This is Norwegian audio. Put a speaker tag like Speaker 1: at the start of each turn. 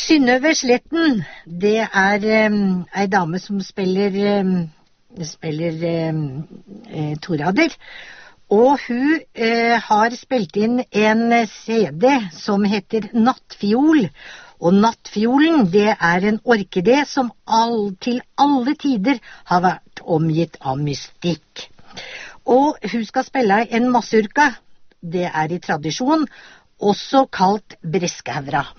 Speaker 1: Synnøve Sletten, det ei dame som spiller torader, og hun har spilt inn en CD som heter Nattfiol, og nattfiolen, det en orkidé som til alle tider har vært omgitt av mystikk. Og hun skal spille en massurka, det i tradisjon, også kalt breskehevra.